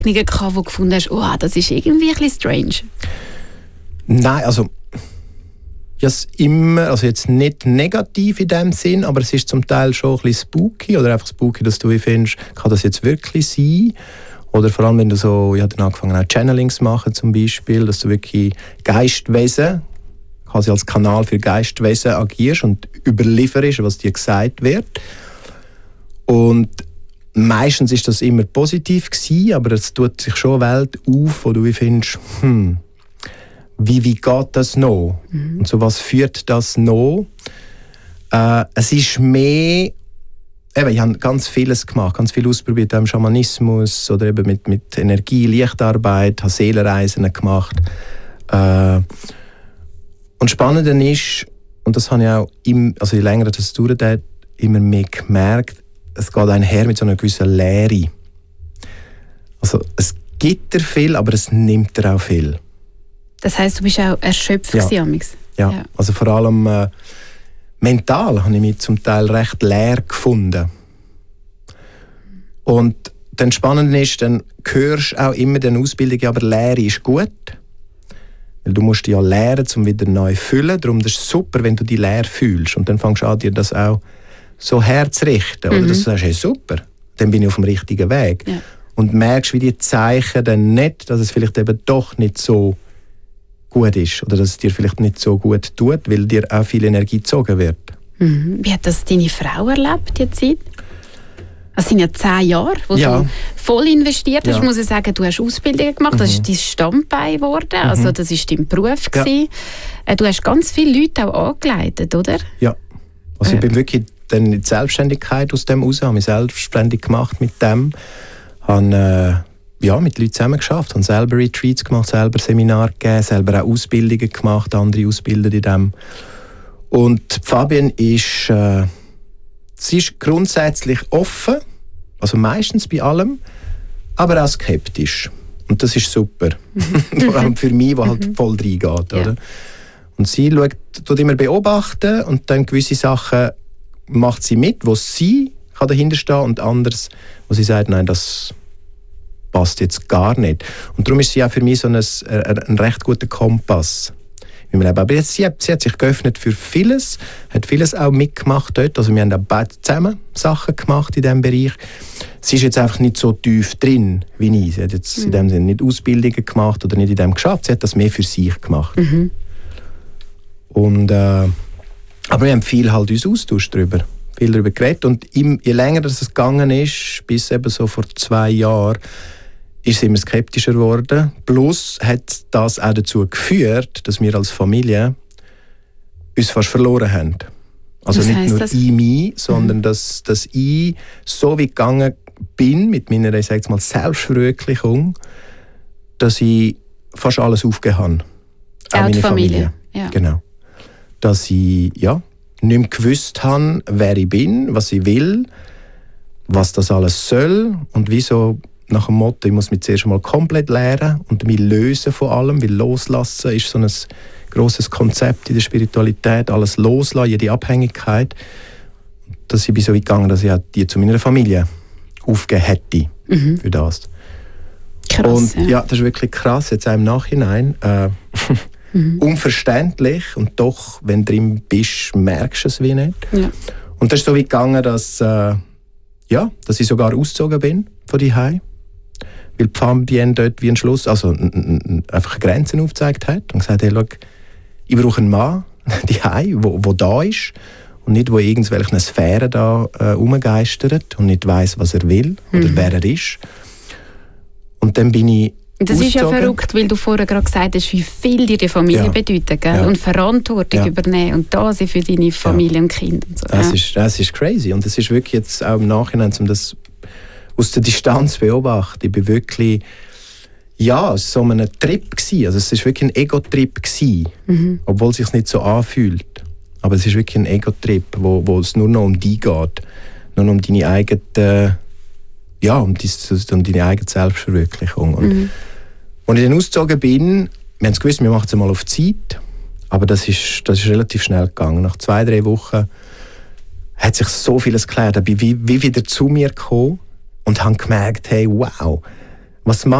gehabt, wo du gefunden hast, oh, das ist irgendwie ein bisschen strange? Nein, also immer, also jetzt nicht negativ in dem Sinn, aber es ist zum Teil schon ein bisschen spooky oder einfach spooky, dass du wie findest, kann das jetzt wirklich sein? Oder vor allem, wenn du so, ich habe dann angefangen auch Channelings zu machen zum Beispiel, dass du wirklich Geistwesen, quasi als Kanal für Geistwesen agierst und überlieferst, was dir gesagt wird. Und meistens ist das immer positiv gewesen, aber es tut sich schon eine Welt auf, wo du wie findest, wie geht das noch? Und so was führt das noch? Es ist mehr, eben, ich habe ganz vieles gemacht, ganz viel ausprobiert im Schamanismus oder eben mit Energie, Lichtarbeit, habe Seelenreisen gemacht. Und spannend ist, und das habe ich auch je länger das dauert, immer mehr gemerkt, es geht einher mit so einer gewissen Leere. Also es gibt dir viel, aber es nimmt dir auch viel. Das heisst, du bist auch erschöpft amigs? Ja, also vor allem mental habe ich mich zum Teil recht leer gefunden. Und dann spannend ist, dann hörst du auch immer den Ausbildung, aber Leere ist gut. Weil du musst dich ja lehren, um wieder neu zu füllen. Darum ist es super, wenn du dich leer fühlst. Und dann fängst du an, dir das auch so herzurichten. Oder dass du sagst, hey, super, dann bin ich auf dem richtigen Weg. Ja. Und merkst, wie die Zeichen dann nicht, dass es vielleicht eben doch nicht so gut ist. Oder dass es dir vielleicht nicht so gut tut, weil dir auch viel Energie gezogen wird. Wie hat das deine Frau erlebt, die Zeit? Das sind ja 10 Jahre, wo du voll investiert hast. Ich muss sagen, du hast Ausbildungen gemacht, das ist dein Standbein geworden, also das war dein Beruf gewesen. Du hast ganz viele Leute auch angeleitet, oder? Ja, also ich bin wirklich dann in die Selbstständigkeit aus dem raus, habe mich selbstständig gemacht mit dem, habe mit Leuten zusammen geschafft, habe selber Retreats gemacht, selber Seminare gegeben, selber auch Ausbildungen gemacht, andere ausbildet in dem. Und Fabienne ist sie ist grundsätzlich offen, also meistens bei allem, aber auch skeptisch. Und das ist super. Vor allem für mich, der halt voll reingeht. Oder? Und sie tut immer beobachten und dann gewisse Sachen macht sie mit, wo sie kann dahinter stehen und anderes, wo sie sagt, nein, das passt jetzt gar nicht. Und darum ist sie auch für mich so ein recht guter Kompass. Aber jetzt, sie hat sich geöffnet für vieles, hat vieles auch mitgemacht dort. Also wir haben auch beide zusammen Sachen gemacht in diesem Bereich. Sie ist jetzt einfach nicht so tief drin wie ich. Sie hat jetzt in dem Sinne nicht Ausbildungen gemacht oder nicht in dem geschafft. Sie hat das mehr für sich gemacht. Und, aber wir haben viel halt uns austauscht darüber. Viel darüber geredet. Und je länger das gegangen ist, bis eben so vor 2 Jahren, ist sie immer skeptischer geworden. Plus hat das auch dazu geführt, dass wir als Familie uns fast verloren haben. Also nicht nur das? Ich mich, sondern dass ich so wie gegangen bin mit meiner, ich sage jetzt mal, Selbstverwirklichung, dass ich fast alles aufgegeben habe. Auch meine Familie. Ja. Genau. Dass ich nicht mehr gewusst habe, wer ich bin, was ich will, was das alles soll und wieso. Nach dem Motto, ich muss mich zuerst mal komplett lernen und mich lösen von allem, weil loslassen ist so ein grosses Konzept in der Spiritualität, alles loslassen, jede Abhängigkeit. Dass ich bin so weit gegangen, dass ich auch die zu meiner Familie aufgegeben hätte für das. Krass, und das ist wirklich krass, jetzt auch im Nachhinein. Unverständlich und doch, wenn du drin bist, merkst du es wie nicht. Ja. Und das ist so weit gegangen, dass ich sogar ausgezogen bin von daheim. Weil die Fabienne dort wie ein Schluss, also einfach Grenzen aufgezeigt hat und gesagt, hey, schau, ich brauche einen Mann daheim, wo da ist und nicht, wo irgendwelche Sphären da rumgeistert und nicht weiss, was er will oder wer er ist. Und dann bin ich das ist ja verrückt, weil du vorher gerade gesagt hast, wie viel dir die Familie bedeutet, gell? Und Verantwortung übernehmen und da sein für deine Familie und Kinder. Und so. Das ist crazy und das ist wirklich jetzt auch im Nachhinein, um das aus der Distanz beobachten. Ich bin wirklich, es war so ein Trip gewesen. Also es war wirklich ein Ego-Trip gewesen, obwohl es sich nicht so anfühlt. Aber es ist wirklich ein Ego-Trip, wo es nur noch um dich geht, nur noch um deine eigene, um deine eigene Selbstverwirklichung. Und als ich dann ausgezogen bin, wir haben es gewusst, wir machen es mal auf Zeit, aber das ist relativ schnell gegangen. Nach 2-3 Wochen hat sich so vieles geklärt. Ich bin wie wieder zu mir gekommen und habe gemerkt, hey, wow, Was